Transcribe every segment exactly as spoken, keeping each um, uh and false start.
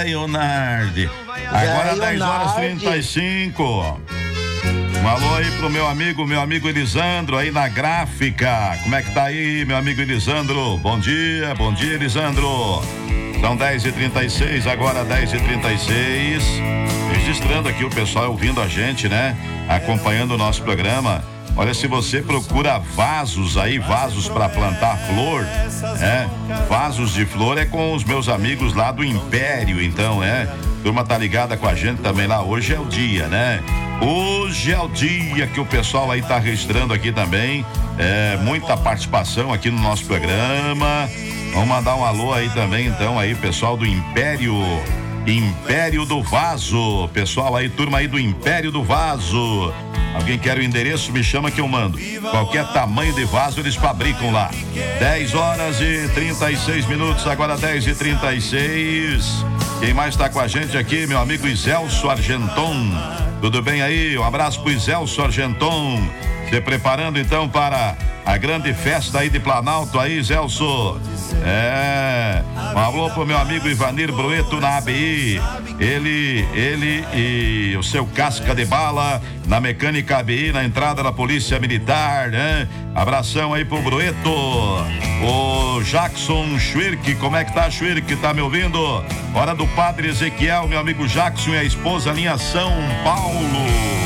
Zé Leonardo. Agora dez horas e trinta e cinco. Um alô aí pro meu amigo, meu amigo Elisandro aí na gráfica. Como é que tá aí, meu amigo Elisandro? Bom dia, bom dia, Elisandro. São dez e trinta e seis, agora dez e trinta e seis. Registrando aqui o pessoal ouvindo a gente, né? Acompanhando o nosso programa. Olha, se você procura vasos aí, vasos para plantar flor, é, vasos de flor é com os meus amigos lá do Império, então, é. Turma tá ligada com a gente também lá, hoje é o dia, né? Hoje é o dia que o pessoal aí tá registrando aqui também, é, muita participação aqui no nosso programa. Vamos mandar um alô aí também, então, aí, pessoal do Império, Império do Vaso, pessoal aí, turma aí do Império do Vaso. Alguém quer o endereço? Me chama que eu mando. Qualquer tamanho de vaso eles fabricam lá. dez horas e trinta e seis minutos, agora dez e trinta e seis. Quem mais está com a gente aqui? Meu amigo Iselso Argenton. Tudo bem aí? Um abraço pro Iselso Argenton. Se preparando então para a grande festa aí de Planalto aí, Zelso. É. Um alô pro meu amigo Ivanir Brueto na A B I. Ele, ele e o seu casca de bala na mecânica A B I, na entrada da Polícia Militar, né? Abração aí pro Brueto. O Jackson Schwirk, como é que tá, Schwirk? Tá me ouvindo? Hora do Padre Ezequiel, meu amigo Jackson e a esposa, linha São Paulo.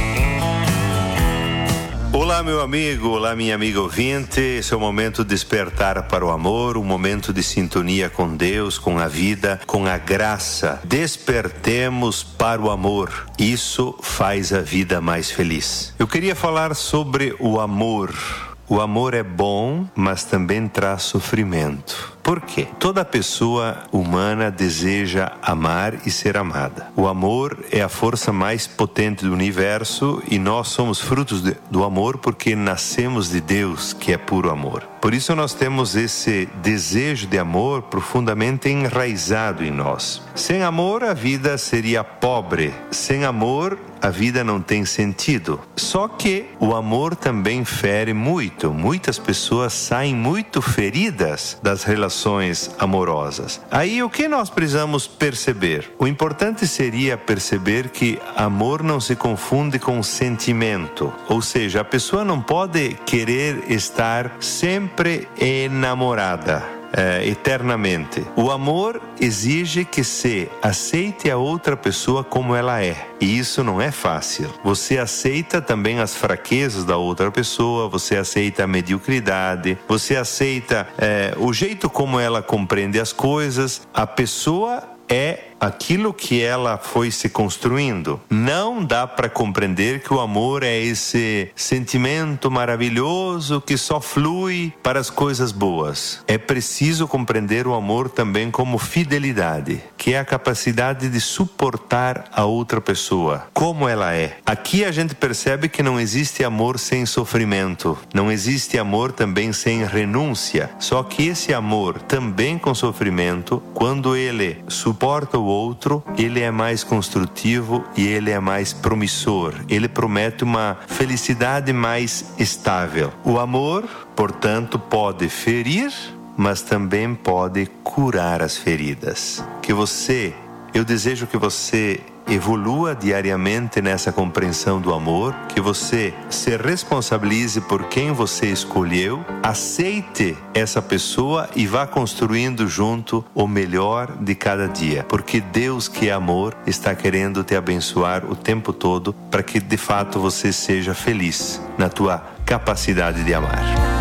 Olá, meu amigo, olá, minha amiga ouvinte. Esse é o momento de despertar para o amor, um momento de sintonia com Deus, com a vida, com a graça. Despertemos para o amor. Isso faz a vida mais feliz. Eu queria falar sobre o amor. O amor é bom, mas também traz sofrimento. Por quê? Toda pessoa humana deseja amar e ser amada. O amor é a força mais potente do universo e nós somos frutos de, do amor porque nascemos de Deus, que é puro amor. Por isso nós temos esse desejo de amor profundamente enraizado em nós. Sem amor, a vida seria pobre. Sem amor, a vida não tem sentido. Só que o amor também fere muito. Muitas pessoas saem muito feridas das relações amorosas. Aí o que nós precisamos perceber? O importante seria perceber que amor não se confunde com sentimento. Ou seja, a pessoa não pode querer estar sempre enamorada. É, eternamente. O amor exige que se aceite a outra pessoa como ela é. E isso não é fácil. Você aceita também as fraquezas da outra pessoa, você aceita a mediocridade, você aceita é, o jeito como ela compreende as coisas. A pessoa é aquilo que ela foi se construindo. Não dá para compreender que o amor é esse sentimento maravilhoso que só flui para as coisas boas. É preciso compreender o amor também como fidelidade, que é a capacidade de suportar a outra pessoa, como ela é. Aqui a gente percebe que não existe amor sem sofrimento, não existe amor também sem renúncia. Só que esse amor também com sofrimento, quando ele suporta o outro, ele é mais construtivo e ele é mais promissor. Ele promete uma felicidade mais estável. O amor, portanto, pode ferir, mas também pode curar as feridas. Que você, eu desejo que você evolua diariamente nessa compreensão do amor, que você se responsabilize por quem você escolheu, aceite essa pessoa e vá construindo junto o melhor de cada dia, porque Deus, que é amor, está querendo te abençoar o tempo todo para que de fato você seja feliz na tua capacidade de amar.